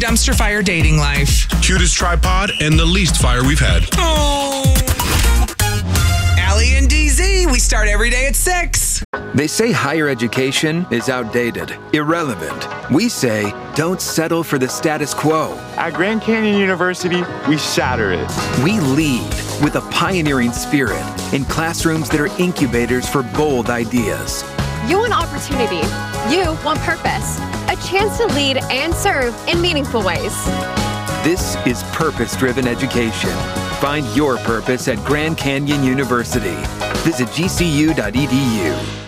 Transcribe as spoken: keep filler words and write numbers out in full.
dumpster fire dating life. Cutest tripod and the least fire we've had. Oh. Allie and D Z, we start every day at six. They say higher education is outdated, irrelevant. We say don't settle for the status quo. At Grand Canyon University, we shatter it. We lead with a pioneering spirit in classrooms that are incubators for bold ideas. You want opportunity. You want purpose. A chance to lead and serve in meaningful ways. This is purpose-driven education. Find your purpose at Grand Canyon University. Visit G C U dot E D U.